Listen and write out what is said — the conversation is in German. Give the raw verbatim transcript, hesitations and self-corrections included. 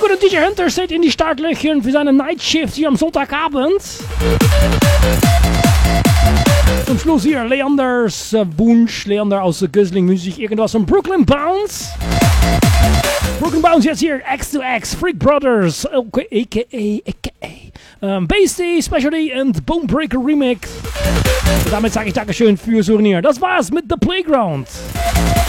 gut, und D J Hunter steht in die Startlöchern für seine Nightshift hier am Sonntagabend. Zum Schluss hier Leanders äh, Wunsch, Leander aus äh, Gösling Musik, irgendwas von Brooklyn Bounce. Brooklyn Bounce jetzt hier, X to X, Freak Brothers, a k a, a k a, um, Beastie, Specialty und Bonebreaker Remix. Und damit sage ich Dankeschön für Souvenir. Das war's mit The Playground.